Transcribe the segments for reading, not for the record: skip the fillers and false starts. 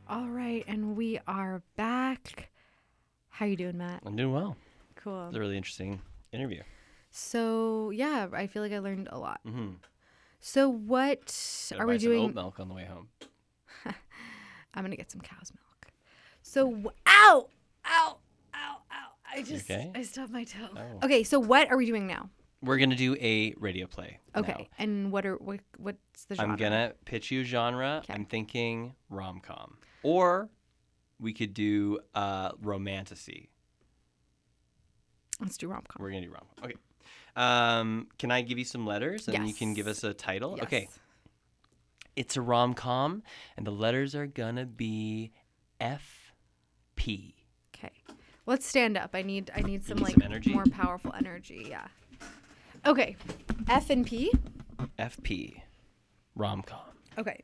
All right, and we are back. How you doing, Matt? I'm doing well. Cool. It's a really interesting interview. So, yeah, I feel like I learned a lot. Mm-hmm. So, what Gotta are buy we some doing? oat milk on the way home. I'm going to get some cow's milk. So, ow! Ow! Ow! Ow! Okay? I stubbed my toe. Oh. Okay, so what are we doing now? We're gonna do a radio play. Okay, now. and what's the genre? I'm gonna pitch you a genre. Okay. I'm thinking rom-com, or we could do romantasy. Let's do rom-com. We're gonna do rom-com. Okay. Can I give you some letters and you can give us a title? Yes. Okay. It's a rom-com, and the letters are gonna be FP. Okay. Let's stand up. I need some need like some energy? more powerful energy. Yeah. Okay. F and P. FP. Rom-com. Okay.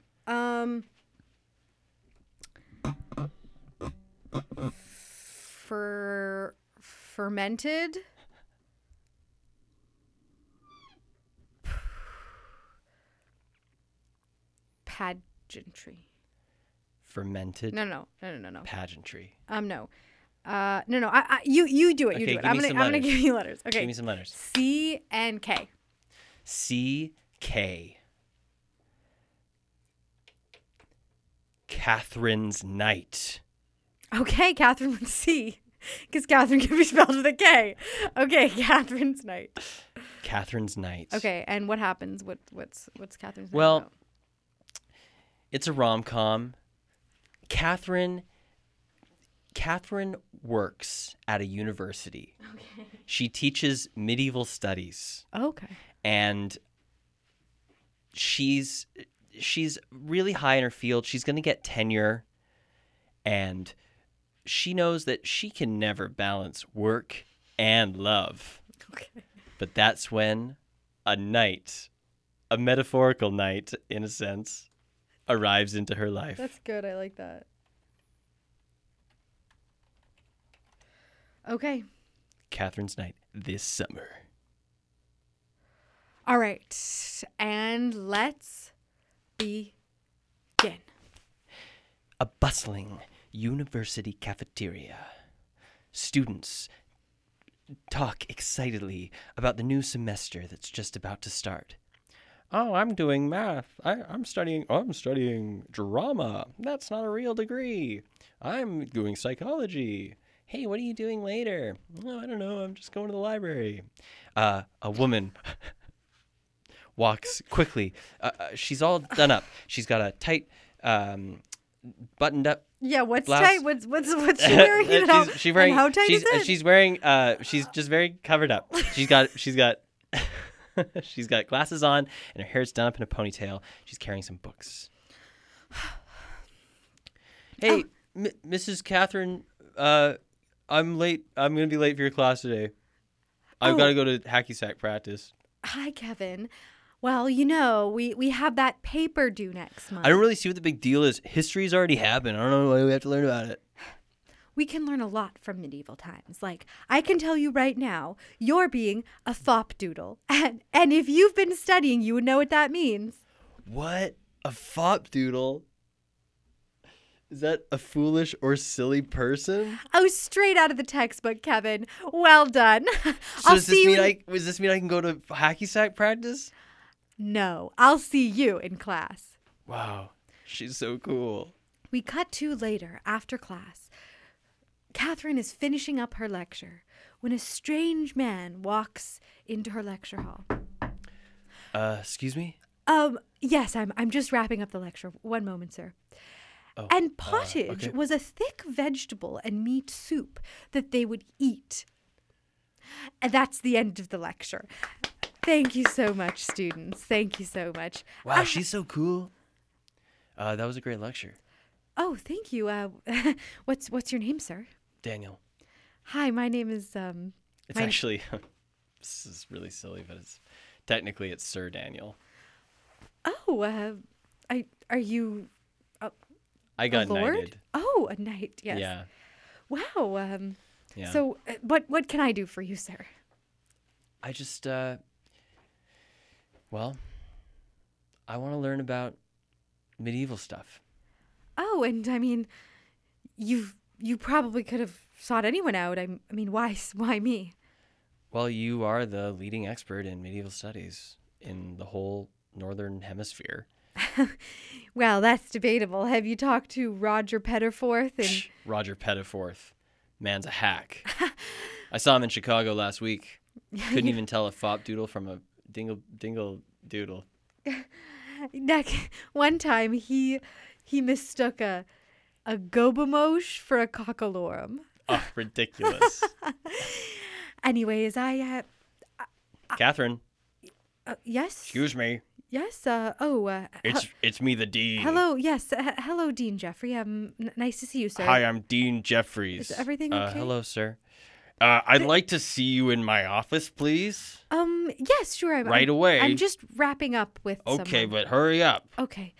Fermented. Pageantry. Fermented No. pageantry. No. No. You do it. You Okay, do it. give me some I'm gonna letters. give you letters. Okay. Give me some letters. C and K. CK. Catherine's Night. Okay, Catherine with C, because Catherine can be spelled with a K. Okay, Catherine's night. Catherine's Night. Okay, and what happens? What's Catherine's night Well, about? it's a rom-com. Catherine works at a university. Okay. She teaches medieval studies, Okay. and she's really high in her field. She's going to get tenure, and she knows that she can never balance work and love. Okay. But that's when a night, a metaphorical night in a sense, arrives into her life. That's good. I like that. Okay. Catherine's Night this summer. All right, and let's begin. A bustling university cafeteria. Students talk excitedly about the new semester that's just about to start. Oh, I'm doing math. I'm studying drama. That's not a real degree. I'm doing psychology. Hey, what are you doing later? Oh, I don't know. I'm just going to the library. A woman walks quickly. She's all done up. She's got a tight, buttoned up. Yeah, what's blouse. tight? What's she wearing? And how, she's wearing. and how tight she's, is it? She's wearing. She's just very covered up. She's got. She's got glasses on, and her hair's done up in a ponytail. She's carrying some books. Hey, Mrs. Catherine. I'm late. I'm gonna be late for your class today. I've got to go to hacky sack practice. Hi, Kevin. Well, we have that paper due next month. I don't really see what the big deal is. History's already happened. I don't know why we have to learn about it. We can learn a lot from medieval times. Like, I can tell you right now, you're being a fop doodle. And if you've been studying, you would know what that means. What? A fop doodle? Is that a foolish or silly person? Oh, straight out of the textbook, Kevin. Well done. So does this mean I can go to hacky sack practice? No, I'll see you in class. Wow, she's so cool. We cut to later, after class. Catherine is finishing up her lecture when a strange man walks into her lecture hall. Excuse me? Yes, I'm just wrapping up the lecture. One moment, sir. Oh, And pottage okay. was a thick vegetable and meat soup that they would eat. And that's the end of the lecture. Thank you so much, students. Thank you so much. Wow, she's so cool. That was a great lecture. Oh, thank you. What's your name, sir? Daniel. Hi, my name is It's actually, this is really silly, but technically it's Sir Daniel. Oh, are you I got a lord? knighted. Oh, a knight. Yes. Yeah. Wow. Yeah. So, what can I do for you, sir? I just, well, I want to learn about medieval stuff. Oh, and I mean, you probably could have sought anyone out. I mean, why me? Well, you are the leading expert in medieval studies in the whole northern hemisphere. Well, that's debatable. Have you talked to Roger Petterforth? And Roger Pettiforth. Man's a hack. I saw him in Chicago last week. Couldn't even tell a fop doodle from a dingle doodle. One time he mistook a gobamosh for a cockalorum. Oh, ridiculous. Anyways, Catherine, yes. excuse me. Yes. It's me, the dean. Hello. Yes. Hello, Dean Jeffrey. Nice to see you, sir. Hi, I'm Dean Jeffries. Is everything okay? Hello, sir. I'd like to see you in my office, please. Yes, sure. Right away. I'm just wrapping up with. Okay, but hurry up. Okay.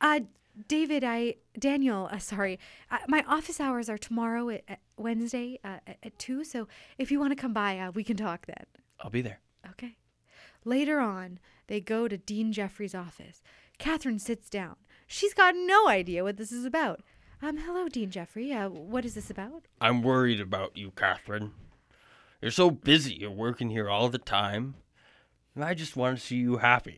Daniel. Sorry. My office hours are tomorrow at Wednesday at 2. So if you want to come by, we can talk then. I'll be there. Okay. Later on, they go to Dean Jeffrey's office. Catherine sits down. She's got no idea what this is about. Hello, Dean Jeffrey. What is this about? I'm worried about you, Catherine. You're so busy. You're working here all the time. And I just want to see you happy.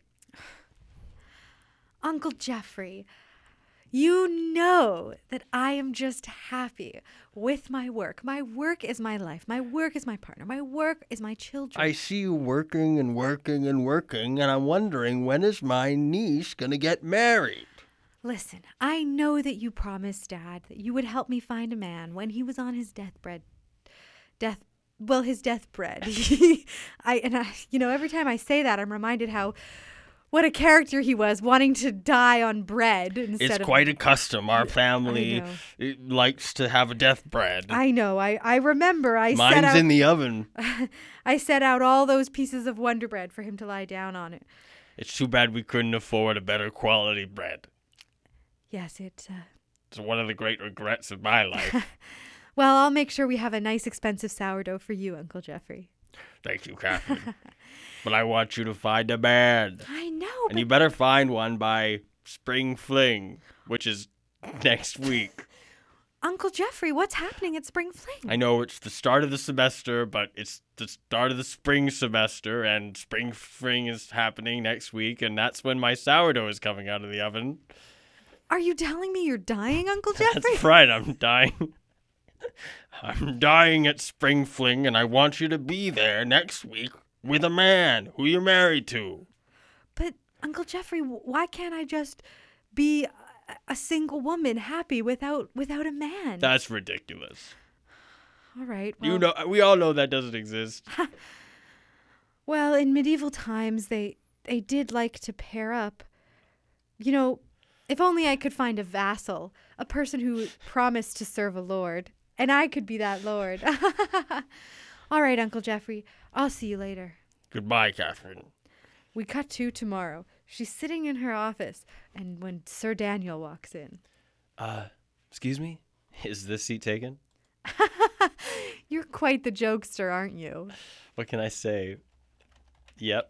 Uncle Jeffrey, you know that I am just happy with my work. My work is my life. My work is my partner. My work is my children. I see you working and working and working, and I'm wondering, when is my niece going to get married? Listen, I know that you promised Dad that you would help me find a man when he was on his deathbed. His deathbed. Every time I say that, I'm reminded what a character he was, wanting to die on bread instead of... It's quite a custom. Our family likes to have a deathbed. I know. I remember. Mine's in the oven. I set out all those pieces of Wonder Bread for him to lie down on it. It's too bad we couldn't afford a better quality bread. Yes, it's one of the great regrets of my life. Well, I'll make sure we have a nice expensive sourdough for you, Uncle Jeffrey. Thank you, Catherine. But I want you to find a man. I know, And you better find one by Spring Fling, which is next week. Uncle Jeffrey, what's happening at Spring Fling? I know it's the start of the semester, but it's the start of the spring semester, and Spring Fling is happening next week, and that's when my sourdough is coming out of the oven. Are you telling me you're dying, Uncle Jeffrey? That's right, I'm dying. I'm dying at Spring Fling, and I want you to be there next week with a man who you're married to. But, Uncle Jeffrey, why can't I just be a single woman happy without a man? That's ridiculous. All right. Well, we all know that doesn't exist. Well, in medieval times, they did like to pair up. If only I could find a vassal, a person who promised to serve a lord, and I could be that lord. All right, Uncle Jeffrey, I'll see you later. Goodbye, Catherine. We cut to tomorrow. She's sitting in her office, and when Sir Daniel walks in. Excuse me? Is this seat taken? You're quite the jokester, aren't you? What can I say? Yep.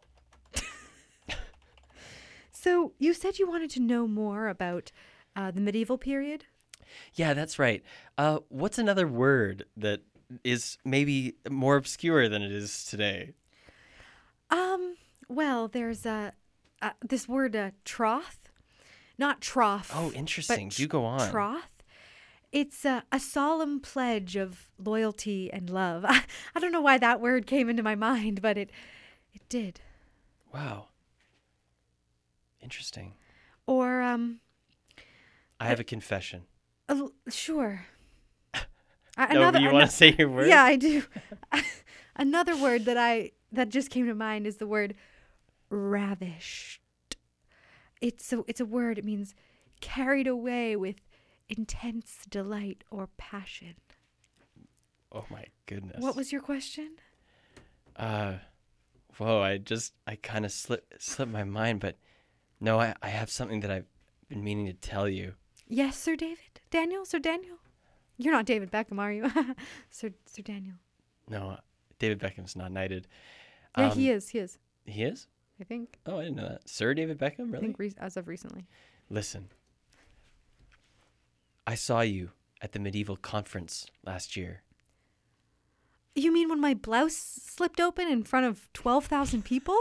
So, you said you wanted to know more about the medieval period? Yeah, that's right. What's another word that is maybe more obscure than it is today? Well, there's this word troth. Not trough. Oh, interesting. Do go on. Troth. It's a solemn pledge of loyalty and love. I don't know why that word came into my mind, but it did. Wow. Interesting. Or I have a confession. Sure. No, but you want to say your word? Yeah, I do. Another word that just came to mind is the word ravished. It's a word. It means carried away with intense delight or passion. Oh my goodness. What was your question? Whoa, I kind of slipped my mind, but no, I have something that I've been meaning to tell you. Yes, Sir David? Sir Daniel? You're not David Beckham, are you? Sir Daniel. No, David Beckham's not knighted. Yeah, he is. He is. He is? I think. Oh, I didn't know that. Sir David Beckham, really? I think as of recently. Listen. I saw you at the medieval conference last year. You mean when my blouse slipped open in front of 12,000 people?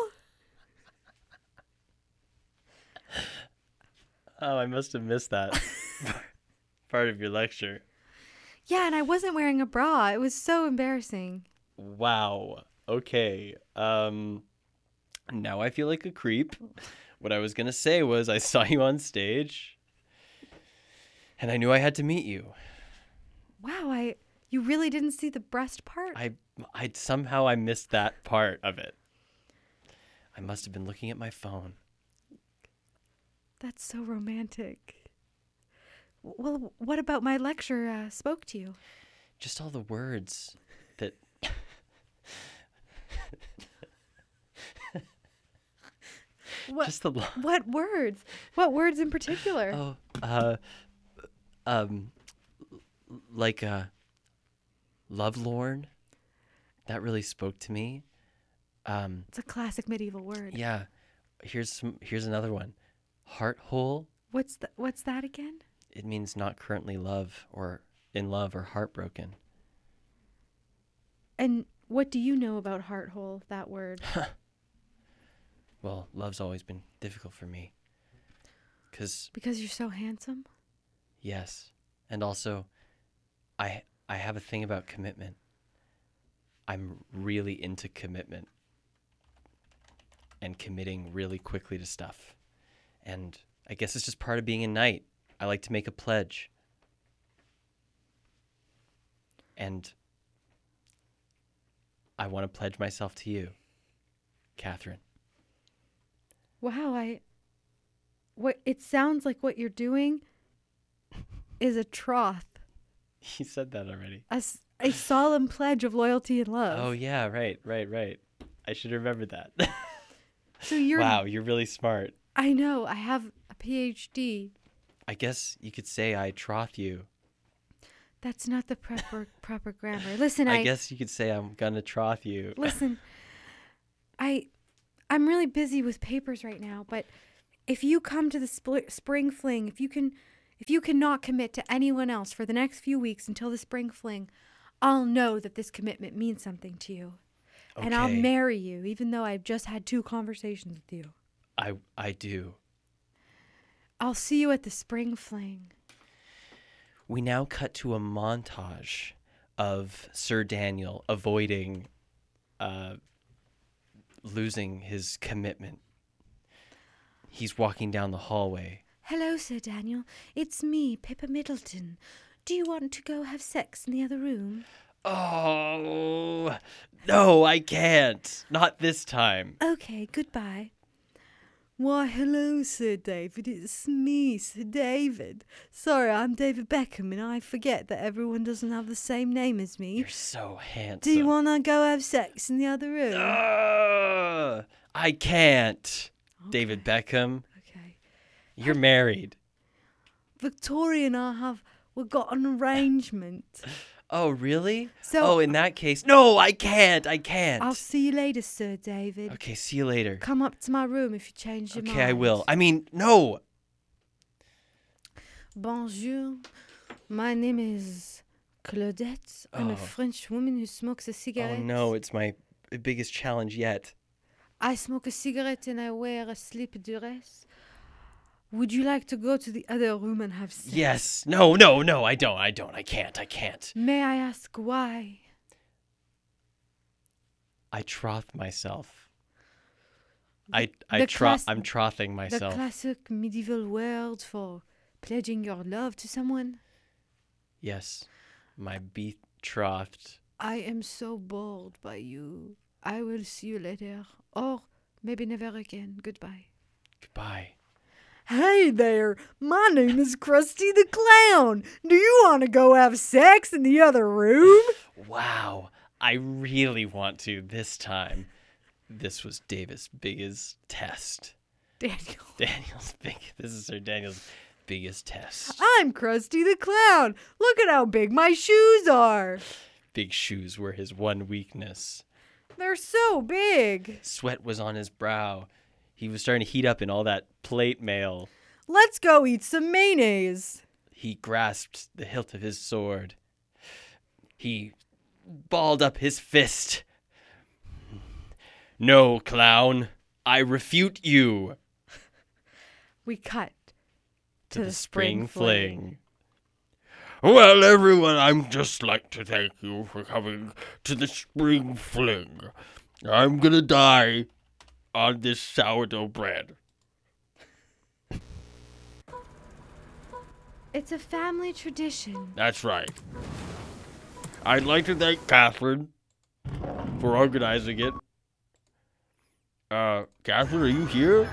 Oh, I must have missed that part of your lecture. Yeah, and I wasn't wearing a bra. It was so embarrassing. Wow. Okay. Now I feel like a creep. What I was going to say was I saw you on stage and I knew I had to meet you. Wow, you really didn't see the breast part? I somehow I missed that part of it. I must have been looking at my phone. That's so romantic. Well, what about my lecture spoke to you? Just all the words that What, just the what words? What words in particular? like lovelorn. That really spoke to me. It's a classic medieval word. Yeah. Here's another one. Heart hole. What's that again? It means not currently in love or heartbroken. And what do you know about heart hole, that word? Well, love's always been difficult for me. Because you're so handsome? yes. And also, I have a thing about commitment. I'm really into commitment and committing really quickly to stuff. And I guess it's just part of being a knight. I like to make a pledge. And I want to pledge myself to you, Catherine. Wow, it sounds like what you're doing is a troth. You said that already. A solemn pledge of loyalty and love. Oh, yeah, right. I should remember that. So you're... Wow, you're really smart. I know, I have a PhD. I guess you could say I troth you. That's not the proper grammar. Listen, I guess you could say I'm gonna troth you. Listen, I'm really busy with papers right now, but if you come to the spring fling, if you cannot commit to anyone else for the next few weeks until the spring fling, I'll know that this commitment means something to you. Okay. And I'll marry you, even though I've just had 2 conversations with you. I do. I'll see you at the spring fling. We now cut to a montage of Sir Daniel avoiding losing his commitment. He's walking down the hallway. Hello, Sir Daniel. It's me, Pippa Middleton. Do you want to go have sex in the other room? Oh, no, I can't. Not this time. Okay, goodbye. Why, hello, Sir David. It's me, Sir David. Sorry, I'm David Beckham, and I forget that everyone doesn't have the same name as me. You're so handsome. Do you want to go have sex in the other room? I can't. Okay. David Beckham. Okay. You're married. Victoria and we've got an arrangement. Oh, really? So, in that case, no, I can't. I'll see you later, Sir David. Okay, see you later. Come up to my room if you change your mind. Okay, I will. I mean, no. Bonjour. My name is Claudette. I'm a French woman who smokes a cigarette. Oh, no, it's my biggest challenge yet. I smoke a cigarette and I wear a slip dress. Would you like to go to the other room and have sex? Yes. No, I don't. I can't. May I ask why? I troth myself. I'm trothing myself. The classic medieval word for pledging your love to someone. Yes. My betrothed. I am so bored by you. I will see you later. Or maybe never again. Goodbye. Goodbye. Hey there, my name is Krusty the Clown. Do you want to go have sex in the other room? Wow, I really want to this time. This was Davis' biggest test. This is Sir Daniel's biggest test. I'm Krusty the Clown. Look at how big my shoes are. Big shoes were his one weakness. They're so big. Sweat was on his brow. He was starting to heat up in all that plate mail. Let's go eat some mayonnaise. He grasped the hilt of his sword. He balled up his fist. No, clown, I refute you. We cut To the spring fling. fling. Well, everyone, I'd just like to thank you for coming to the spring fling. I'm gonna die on this sourdough bread. It's a family tradition. That's right. I'd like to thank Catherine for organizing it. Catherine, are you here?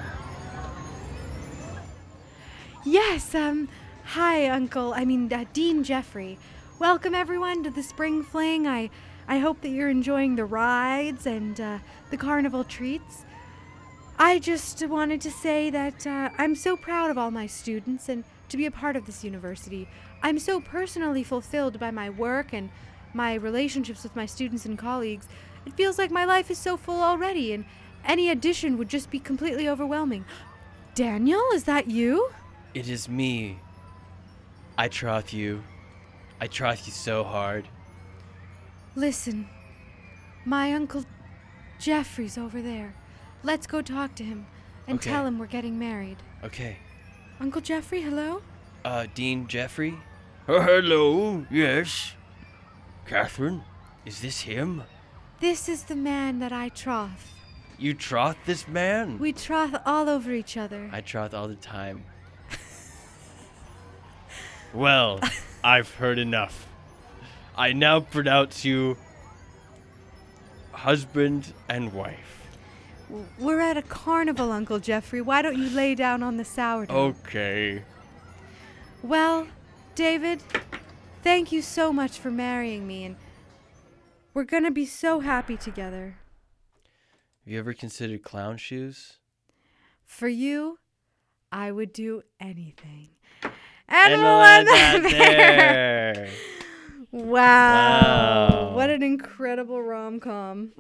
Yes, hi, Dean Jeffrey. Welcome, everyone, to the Spring Fling. I hope that you're enjoying the rides and the carnival treats. I just wanted to say that I'm so proud of all my students and to be a part of this university. I'm so personally fulfilled by my work and my relationships with my students and colleagues. It feels like my life is so full already, and any addition would just be completely overwhelming. Daniel, is that you? It is me. I troth you. I troth you so hard. Listen, my Uncle Jeffrey's over there. Let's go talk to him and Okay. tell him we're getting married. Okay. Uncle Jeffrey, hello? Dean Jeffrey? Hello, yes. Catherine? Is this him? This is the man that I troth. You troth this man? We troth all over each other. I troth all the time. Well, I've heard enough. I now pronounce you husband and wife. We're at a carnival, Uncle Jeffrey. Why don't you lay down on the sourdough? Okay. Well, David, thank you so much for marrying me, and we're gonna be so happy together. Have you ever considered clown shoes? For you, I would do anything. And And we'll we'll end end that that there. Wow. Wow. What an incredible rom-com.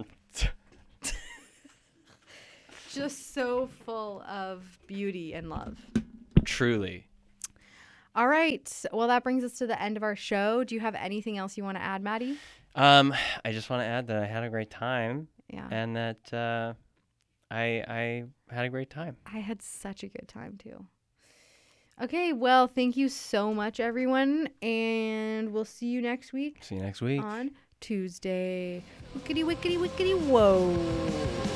Just so full of beauty and love. Truly. All right. Well, that brings us to the end of our show. Do you have anything else you want to add, Maddie? I just want to add that I had a great time Yeah. and that I had a great time. I had such a good time, too. Okay. Well, thank you so much, everyone. And we'll see you next week See you next week. on Tuesday. Wickety, wickety, wickety, whoa.